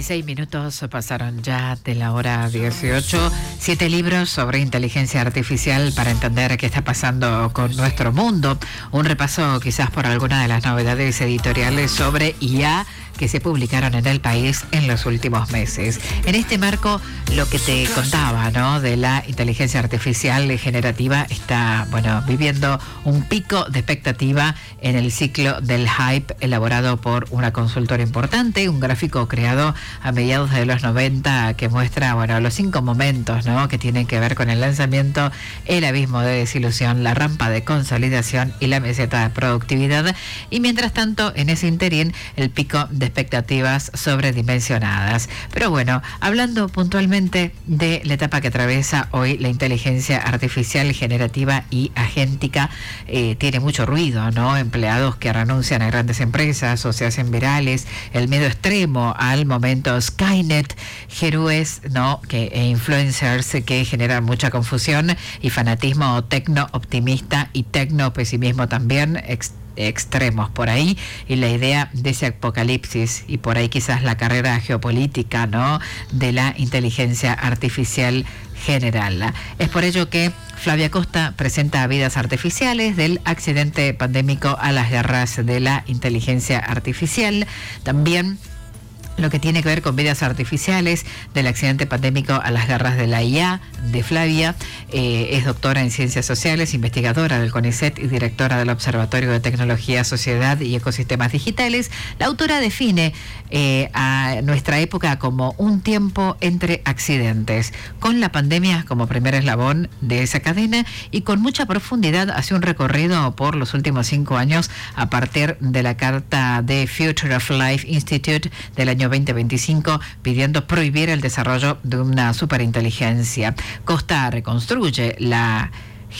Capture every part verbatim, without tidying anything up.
dieciséis minutos pasaron ya de la hora dieciocho. Siete libros sobre inteligencia artificial para entender qué está pasando con nuestro mundo. Un repaso quizás por alguna de las novedades editoriales sobre I A que se publicaron en el país en los últimos meses. En este marco, lo que te contaba, ¿no?, de la inteligencia artificial generativa está, bueno, viviendo un pico de expectativa en el ciclo del hype elaborado por una consultora importante, un gráfico creado a mediados de los noventa que muestra, bueno, los cinco momentos, ¿no?, que tienen que ver con el lanzamiento, el abismo de desilusión, la rampa de consolidación y la meseta de productividad. Y mientras tanto, en ese interín, el pico de expectativas sobredimensionadas. Pero bueno, hablando puntualmente de la etapa que atraviesa hoy la inteligencia artificial generativa y agéntica, eh, tiene mucho ruido, ¿no? Empleados que renuncian a grandes empresas o se hacen virales, el miedo extremo al momento Skynet, héroes, ¿no?, que, e influencers que generan mucha confusión y fanatismo tecno optimista y tecno pesimismo también, ex extremos por ahí, y la idea de ese apocalipsis y por ahí quizás la carrera geopolítica, ¿no?, de la inteligencia artificial general. Es por ello que Flavia Costa presenta Vidas Artificiales, del accidente pandémico a las guerras de la inteligencia artificial. También lo que tiene que ver con vidas artificiales, del accidente pandémico a las garras de la I A, de Flavia. Eh, es doctora en Ciencias Sociales, investigadora del CONICET y directora del Observatorio de Tecnología, Sociedad y Ecosistemas Digitales. La autora define eh, a nuestra época como un tiempo entre accidentes, con la pandemia como primer eslabón de esa cadena, y con mucha profundidad hace un recorrido por los últimos cinco años a partir de la carta de Future of Life Institute del año veinte veinticinco, pidiendo prohibir el desarrollo de una superinteligencia. Costa reconstruye la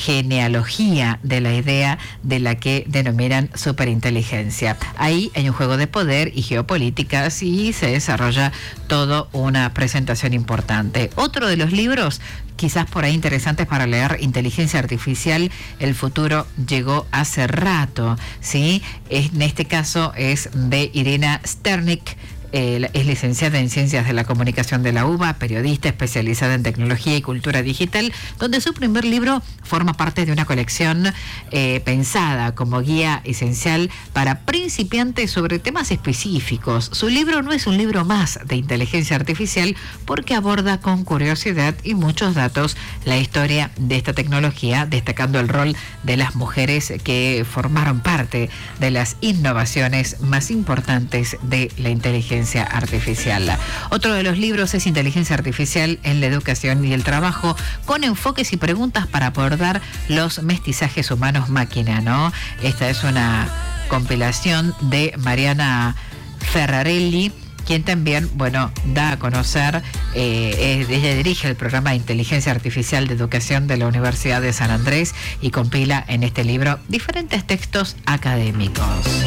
genealogía de la idea de la que denominan superinteligencia. Ahí hay un juego de poder y geopolíticas y se desarrolla toda una presentación importante. Otro de los libros quizás por ahí interesantes para leer, Inteligencia Artificial, el futuro llegó hace rato, ¿sí? En este caso es de Irina Sternik. Eh, es licenciada en Ciencias de la Comunicación de la U B A, periodista especializada en tecnología y cultura digital, donde su primer libro forma parte de una colección eh, pensada como guía esencial para principiantes sobre temas específicos. Su libro no es un libro más de inteligencia artificial porque aborda con curiosidad y muchos datos la historia de esta tecnología, destacando el rol de las mujeres que formaron parte de las innovaciones más importantes de la inteligencia artificial. Otro de los libros es Inteligencia Artificial en la Educación y el Trabajo, con enfoques y preguntas para abordar los mestizajes humanos-máquina, ¿no? Esta es una compilación de Mariana Ferrarelli, quien también, bueno, da a conocer, eh, ella dirige el programa de Inteligencia Artificial de Educación de la Universidad de San Andrés y compila en este libro diferentes textos académicos.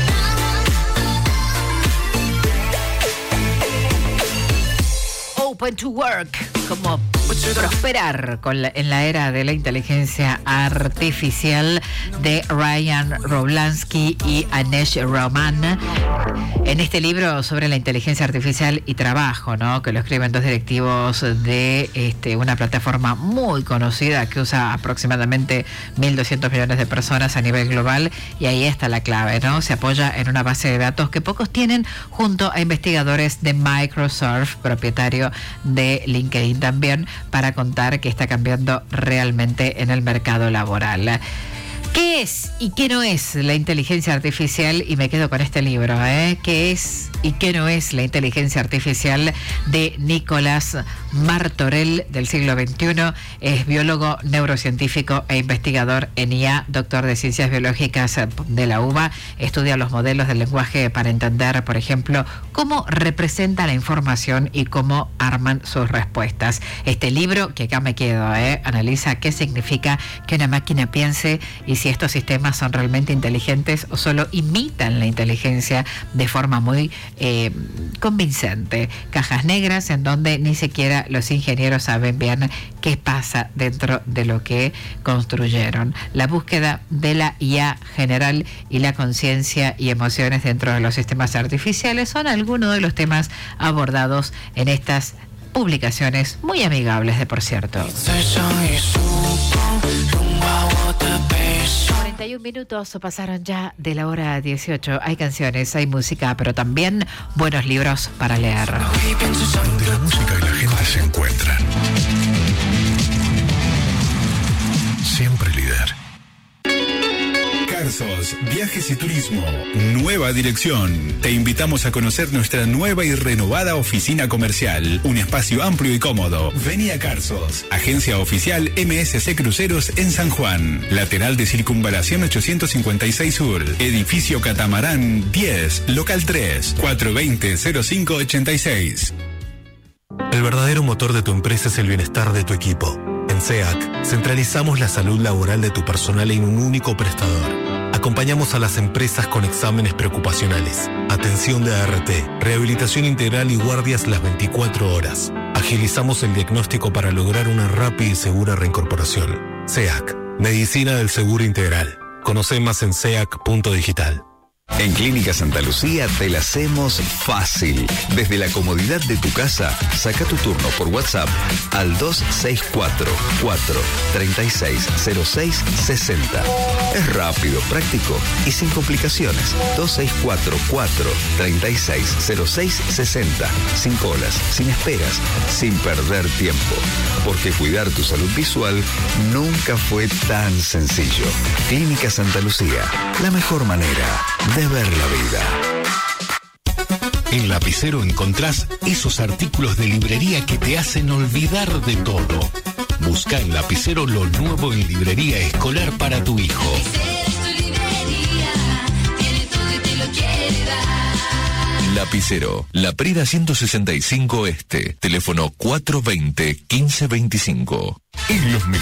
Open to work, como prosperar con la, en la era de la inteligencia artificial, de Ryan Roblansky y Anesh Roman. En este libro sobre la inteligencia artificial y trabajo, ¿no?, que lo escriben dos directivos de este, una plataforma muy conocida que usa aproximadamente mil doscientos millones de personas a nivel global, y ahí está la clave, ¿no? Se apoya en una base de datos que pocos tienen, junto a investigadores de Microsoft, propietario de LinkedIn también, para contar que está cambiando realmente en el mercado laboral. ¿Qué es y qué no es la inteligencia artificial? Y me quedo con este libro, ¿eh? ¿Qué es y qué no es la inteligencia artificial? De Nicolás Martorell, del siglo veintiuno. Es biólogo, neurocientífico e investigador en I A, doctor de Ciencias Biológicas de la U B A. Estudia los modelos del lenguaje para entender, por ejemplo, cómo representa la información y cómo arman sus respuestas. Este libro, que acá me quedo, ¿eh? Analiza qué significa que una máquina piense y si esto estos sistemas son realmente inteligentes o solo imitan la inteligencia de forma muy eh, convincente. Cajas negras en donde ni siquiera los ingenieros saben bien qué pasa dentro de lo que construyeron. La búsqueda de la I A general y la conciencia y emociones dentro de los sistemas artificiales son algunos de los temas abordados en estas publicaciones muy amigables, de por cierto. cuarenta y un minutos pasaron ya de la hora dieciocho. Hay canciones, hay música, pero también buenos libros para leer. Donde la música y la gente se encuentran. Siempre líder. Carsos, Viajes y Turismo. Nueva dirección. Te invitamos a conocer nuestra nueva y renovada oficina comercial. Un espacio amplio y cómodo. Vení a Carsos. Agencia oficial M S C Cruceros en San Juan. Lateral de Circunvalación ochocientos cincuenta y seis Sur. Edificio Catamarán diez. Local tres. cuatrocientos veinte cero cinco ochenta y seis. El verdadero motor de tu empresa es el bienestar de tu equipo. En S E A C, centralizamos la salud laboral de tu personal en un único prestador. Acompañamos a las empresas con exámenes preocupacionales, atención de A R T, rehabilitación integral y guardias las veinticuatro horas. Agilizamos el diagnóstico para lograr una rápida y segura reincorporación. S E A C, Medicina del Seguro Integral. Conoce más en seac punto digital. En Clínica Santa Lucía te la hacemos fácil. Desde la comodidad de tu casa, saca tu turno por WhatsApp al dos seis cuatro, cuatro tres seis, cero seis seis cero. Es rápido, práctico y sin complicaciones. dos seis cuatro, cuatro tres seis, cero seis seis cero. Sin colas, sin esperas, sin perder tiempo. Porque cuidar tu salud visual nunca fue tan sencillo. Clínica Santa Lucía, la mejor manera de ver la vida. En Lapicero encontrás esos artículos de librería que te hacen olvidar de todo. Busca en Lapicero lo nuevo en librería escolar para tu hijo. Lapicero, La Prida ciento sesenta y cinco Este, teléfono cuatrocientos veinte, quince veinticinco. En los